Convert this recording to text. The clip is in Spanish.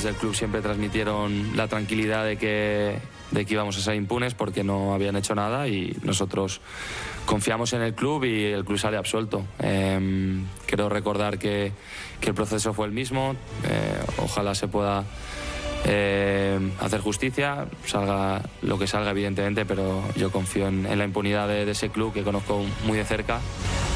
desde el club siempre transmitieron la tranquilidad de que íbamos a ser impunes porque no habían hecho nada, y nosotros confiamos en el club y el club sale absuelto. Quiero recordar que el proceso fue el mismo. Ojalá se pueda hacer justicia, salga lo que salga evidentemente, pero yo confío en la impunidad de ese club que conozco muy de cerca.